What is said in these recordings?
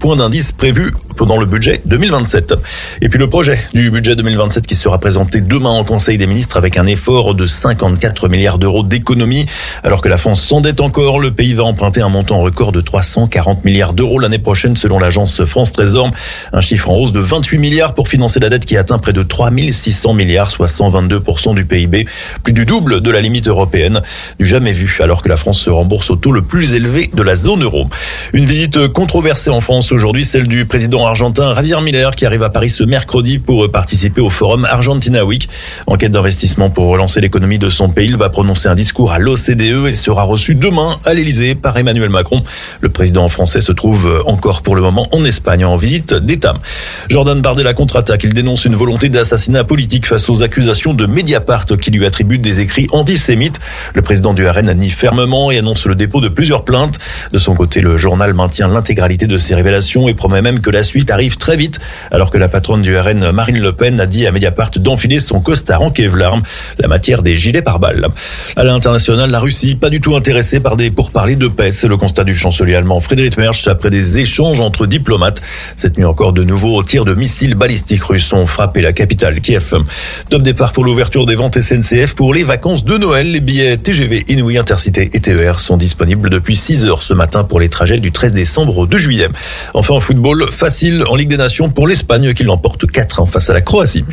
points d'indice prévus pendant le budget 2027. Et puis le projet du budget 2027 qui sera présenté demain en Conseil des ministres avec un effort de 54 milliards d'euros d'économie. Alors que la France s'endette encore, le pays va emprunter un montant record de 340 milliards d'euros l'année prochaine selon l'agence France Trésor. Un chiffre en hausse de 28 milliards pour financer la dette qui atteint près de 3600 milliards, soit 122% du PIB. Plus du double de la limite européenne. Du jamais vu alors que la France se rembourse au taux le plus élevé de la zone euro. Une visite controversée en France aujourd'hui, celle du président argentin Javier Milei qui arrive à Paris ce mercredi pour participer au forum Argentina Week. En quête d'investissement pour relancer l'économie de son pays, il va prononcer un discours à l'OCDE et sera reçu demain à l'Elysée par Emmanuel Macron. Le président français se trouve encore pour le moment en Espagne en visite d'État. Jordan Bardella contre-attaque. Il dénonce une volonté d'assassinat politique face aux accusations de Mediapart qui lui attribuent des écrits antisémites. Le président du RN nie fermement et annonce le dépôt de plusieurs plaintes. De son côté, le journal maintient l'intégralité de ses révélations et promet même que la suite arrive très vite, alors que la patronne du RN, Marine Le Pen, a dit à Mediapart d'enfiler son costard en Kevlar, la matière des gilets pare-balles. À l'international, la Russie, pas du tout intéressée par des pourparlers de paix. C'est le constat du chancelier allemand Friedrich Merz après des échanges entre diplomates. Cette nuit encore, de nouveaux tirs de missiles balistiques russes ont frappé la capitale, Kiev. Top départ pour l'ouverture des ventes SNCF pour les vacances de Noël. Les billets TGV, Inouï, Intercité et TER sont disponibles depuis 6h ce matin pour les trajets du 13 décembre au 2 juillet. Enfin, en football, facile en Ligue des Nations pour l'Espagne qui l'emporte 4-1 face à la Croatie.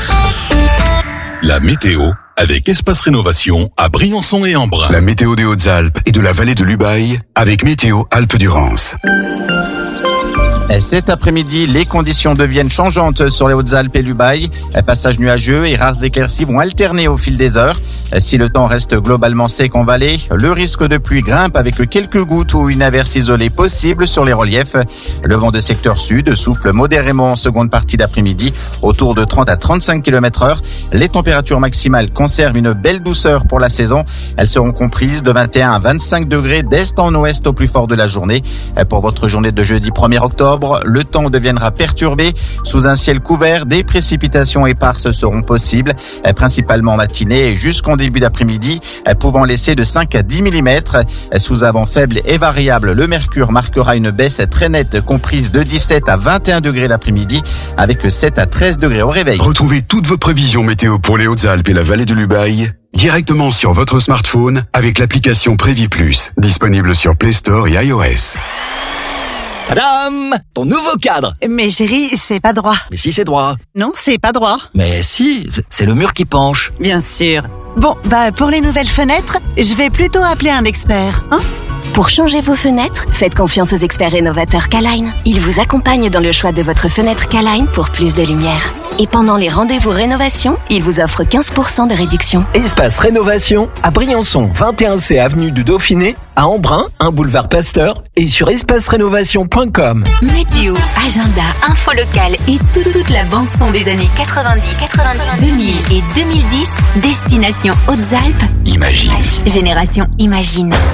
La météo avec Espace Rénovation à Briançon et Embrun. La météo des Hautes-Alpes et de la vallée de l'Ubaye avec Météo Alpes-Durance. Cet après-midi, les conditions deviennent changeantes sur les Hautes-Alpes et l'Ubaye. Passage nuageux et rares éclaircies vont alterner au fil des heures. Si le temps reste globalement sec en vallée, le risque de pluie grimpe avec quelques gouttes ou une averse isolée possible sur les reliefs. Le vent de secteur sud souffle modérément en seconde partie d'après-midi, autour de 30 à 35 km/h. Les températures maximales conservent une belle douceur pour la saison. Elles seront comprises de 21 à 25 degrés d'est en ouest au plus fort de la journée. Pour votre journée de jeudi 1er octobre, le temps deviendra perturbé. Sous un ciel couvert, des précipitations éparses seront possibles, principalement en matinée et jusqu'en début d'après-midi, pouvant laisser de 5 à 10 mm. Sous un vent faible et variable, le mercure marquera une baisse très nette comprise de 17 à 21 degrés l'après-midi, avec 7 à 13 degrés au réveil. Retrouvez toutes vos prévisions météo pour les Hautes-Alpes et la vallée de l'Ubaye directement sur votre smartphone avec l'application Prévi Plus, disponible sur Play Store et iOS. Tadam! Ton nouveau cadre! Mais chérie, c'est pas droit. Mais si, c'est droit. Non, c'est pas droit. Mais si, c'est le mur qui penche. Bien sûr. Bon, pour les nouvelles fenêtres, je vais plutôt appeler un expert, hein? Pour changer vos fenêtres, faites confiance aux experts rénovateurs K-Line. Ils vous accompagnent dans le choix de votre fenêtre K-Line pour plus de lumière. Et pendant les rendez-vous rénovation, ils vous offrent 15% de réduction. Espace Rénovation à Briançon, 21C avenue du Dauphiné, à Embrun, 1 boulevard Pasteur et sur espacerénovation.com. Météo, agenda, info locale et toute la bande-son des années 90, 2000 et 2010, destination Hautes-Alpes. Imagine. Génération Imagine.